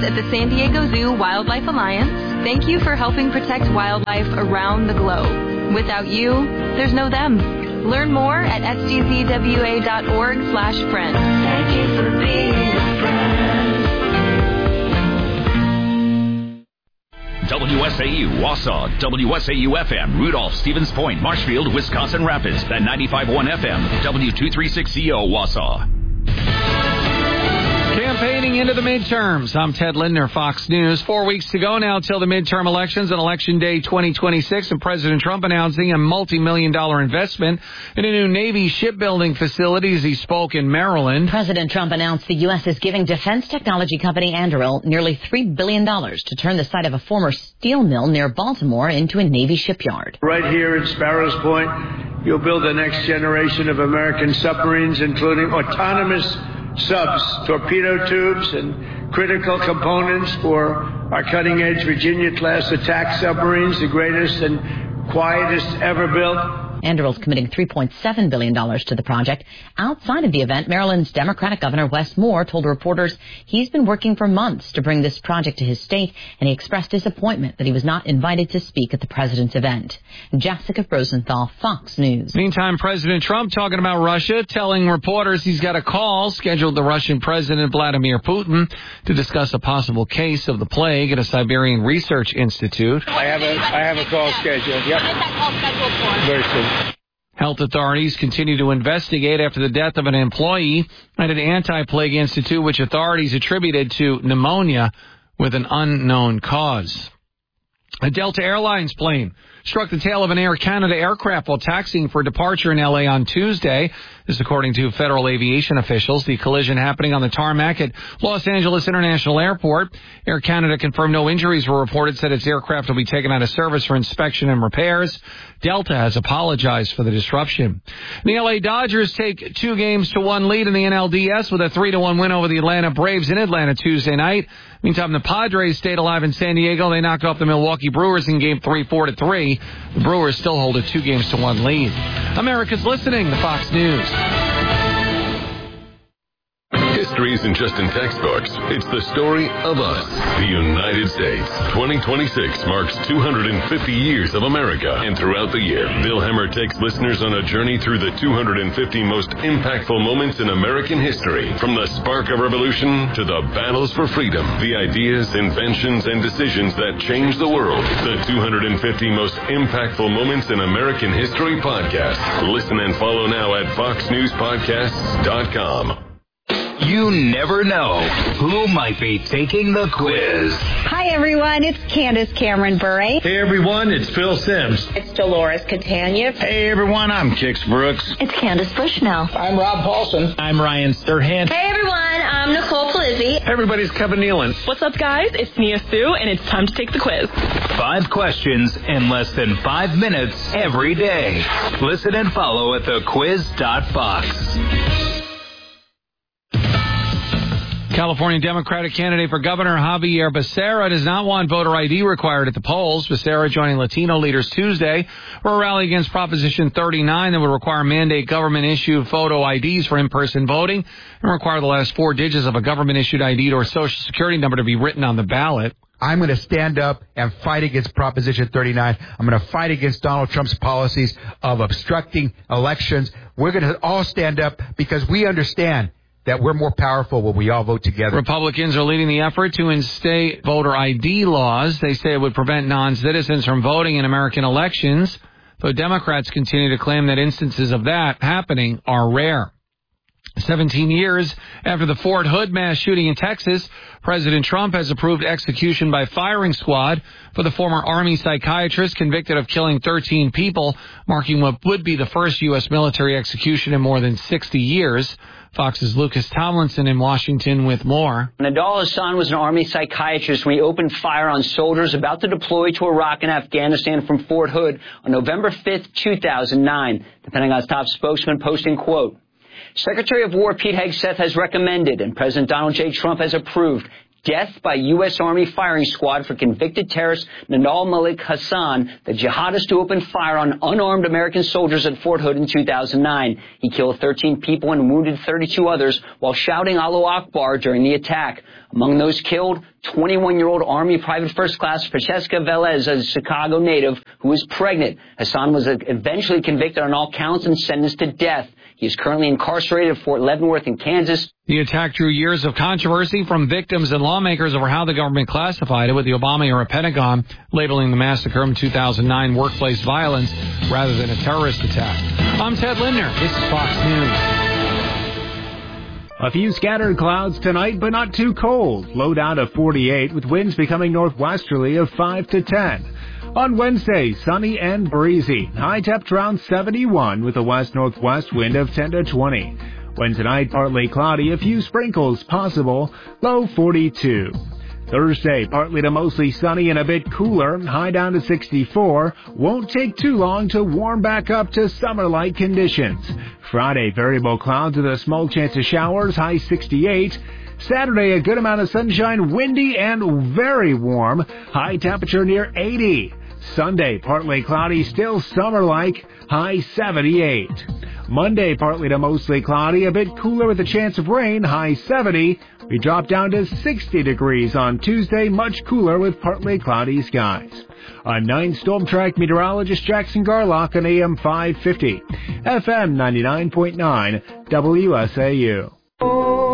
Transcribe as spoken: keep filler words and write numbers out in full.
at the San Diego Zoo Wildlife Alliance, thank you for helping protect wildlife around the globe. Without you, there's no them. Learn more at s d z w a dot org slash friend. Thank you for being a friend. W S A U, Wausau, W S A U F M, Rudolph, Stevens Point, Marshfield, Wisconsin Rapids, and ninety-five point one F M, W two thirty-six C O, Wausau. Campaigning into the midterms. I'm Ted Lindner, Fox News. Four weeks to go now till the midterm elections on Election Day twenty twenty-six, and President Trump announcing a multi-million dollar investment in a new Navy shipbuilding facility as he spoke in Maryland. President Trump announced the U S is giving defense technology company Anduril nearly three billion dollars to turn the site of a former steel mill near Baltimore into a Navy shipyard. Right here in Sparrows Point, you'll build the next generation of American submarines, including autonomous subs, torpedo tubes, and critical components for our cutting-edge Virginia-class attack submarines, the greatest and quietest ever built. Anduril's committing three point seven billion dollars to the project. Outside of the event, Maryland's Democratic Governor Wes Moore told reporters he's been working for months to bring this project to his state, and he expressed disappointment that he was not invited to speak at the president's event. Jessica Rosenthal, Fox News. Meantime, President Trump talking about Russia, telling reporters he's got a call scheduled with Russian President Vladimir Putin to discuss a possible case of the plague at a Siberian research institute. I have a I have a call scheduled. Yep. When's that call scheduled for? Very soon. Health authorities continue to investigate after the death of an employee at an anti-plague institute, which authorities attributed to pneumonia with an unknown cause. A Delta Airlines plane struck the tail of an Air Canada aircraft while taxiing for departure in L A on Tuesday. This, according to federal aviation officials. The collision happening on the tarmac at Los Angeles International Airport. Air Canada confirmed no injuries were reported, said its aircraft will be taken out of service for inspection and repairs. Delta has apologized for the disruption. The L A Dodgers take two games to one lead in the N L D S with a three to one win over the Atlanta Braves in Atlanta Tuesday night. Meantime, the Padres stayed alive in San Diego. They knocked off the Milwaukee Brewers in game three, four to three. The Brewers still hold a two games to one lead. America's listening to Fox News. History isn't just in textbooks. It's the story of us, the United States. twenty twenty-six marks two hundred fifty years of America. And throughout the year, Bill Hemmer takes listeners on a journey through the two hundred fifty most impactful moments in American history. From the spark of revolution to the battles for freedom, the ideas, inventions, and decisions that changed the world. The two hundred fifty most impactful moments in American history podcast. Listen and follow now at fox news podcasts dot com. You never know who might be taking the quiz. Hi, everyone. It's Candace Cameron Bure. Hey, everyone. It's Phil Sims. It's Dolores Catania. Hey, everyone. I'm Kix Brooks. It's Candace Bushnell. I'm Rob Paulson. I'm Ryan Sturhan. Hey, everyone. I'm Nicole Polizzi. Hey, everybody. It's Kevin Nealon. What's up, guys? It's Nia Sue, and it's time to take the quiz. Five questions in less than five minutes every day. Listen and follow at the quiz dot fox. California Democratic candidate for governor Javier Becerra does not want voter I D required at the polls. Becerra joining Latino leaders Tuesday for a rally against Proposition thirty-nine that would require mandate government-issued photo I Ds for in-person voting and require the last four digits of a government-issued I D or social security number to be written on the ballot. I'm going to stand up and fight against Proposition thirty-nine. I'm going to fight against Donald Trump's policies of obstructing elections. We're going to all stand up because we understand that we're more powerful when we all vote together. Republicans are leading the effort to instate voter I D laws. They say it would prevent non-citizens from voting in American elections, though Democrats continue to claim that instances of that happening are rare. seventeen years after the Fort Hood mass shooting in Texas, President Trump has approved execution by firing squad for the former Army psychiatrist convicted of killing thirteen people, marking what would be the first U S military execution in more than sixty years. Fox's Lucas Tomlinson in Washington with more. Nadal Hassan was an Army psychiatrist when he opened fire on soldiers about to deploy to Iraq and Afghanistan from Fort Hood on November fifth, two thousand nine. The Pentagon's top spokesman posting, quote, Secretary of War Pete Hegseth has recommended and President Donald J. Trump has approved death by U S. Army firing squad for convicted terrorist Nanal Malik Hassan, the jihadist who opened fire on unarmed American soldiers at Fort Hood in two thousand nine. He killed thirteen people and wounded thirty-two others while shouting Allahu Akbar during the attack. Among those killed, twenty-one-year-old Army Private First Class Francesca Velez, a Chicago native who was pregnant. Hassan was eventually convicted on all counts and sentenced to death. He is currently incarcerated at Fort Leavenworth in Kansas. The attack drew years of controversy from victims and lawmakers over how the government classified it, with the Obama-era Pentagon labeling the massacre in two thousand nine workplace violence rather than a terrorist attack. I'm Ted Lindner. This is Fox News. A few scattered clouds tonight, but not too cold. Low down to forty-eight, with winds becoming northwesterly of five to ten. On Wednesday, sunny and breezy. High temperature around seventy-one, with a west-northwest wind of ten to twenty. Wednesday night, partly cloudy, a few sprinkles possible, low forty-two. Thursday, partly to mostly sunny and a bit cooler, high down to sixty-four. Won't take too long to warm back up to summer-like conditions. Friday, variable clouds with a small chance of showers, high sixty-eight. Saturday, a good amount of sunshine, windy and very warm, high temperature near eighty. Sunday, partly cloudy, still summer-like, high seventy-eight. Monday, partly to mostly cloudy, a bit cooler with a chance of rain, high seventy. We drop down to sixty degrees on Tuesday, much cooler with partly cloudy skies. I'm nine Storm Track meteorologist Jackson Garlock on A M five fifty, F M ninety-nine point nine, W S A U.